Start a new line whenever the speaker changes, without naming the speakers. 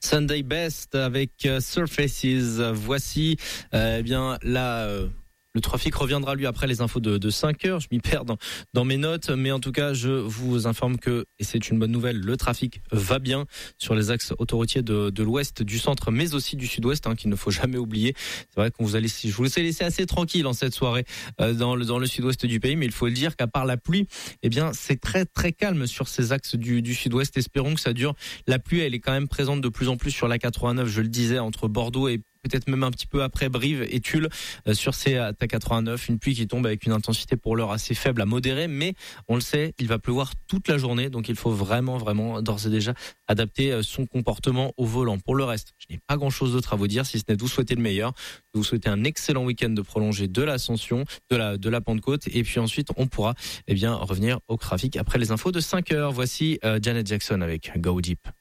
Sunday Best avec Surfaces. Voici le trafic reviendra lui après les infos de 5 heures. Je m'y perds dans mes notes, mais en tout cas, je vous informe que, et c'est une bonne nouvelle, le trafic va bien sur les axes autoroutiers de l'ouest, du centre, mais aussi du sud-ouest, qu'il ne faut jamais oublier. C'est vrai je vous ai laissé assez tranquille en cette soirée dans le sud-ouest du pays, mais il faut le dire qu'à part la pluie, c'est très très calme sur ces axes du sud-ouest. Espérons que ça dure. La pluie, elle est quand même présente de plus en plus sur la 89, je le disais, entre Bordeaux et peut-être même un petit peu après Brive et Tulle sur ces A89, une pluie qui tombe avec une intensité pour l'heure assez faible à modérée, mais on le sait, il va pleuvoir toute la journée, donc il faut vraiment d'ores et déjà adapter son comportement au volant. Pour le reste, je n'ai pas grand-chose d'autre à vous dire, si ce n'est de vous souhaiter le meilleur, de vous souhaiter un excellent week-end de prolongée de l'ascension, de la Pentecôte, et puis ensuite on pourra revenir au trafic après les infos de 5 heures. Voici Janet Jackson avec Go Deep.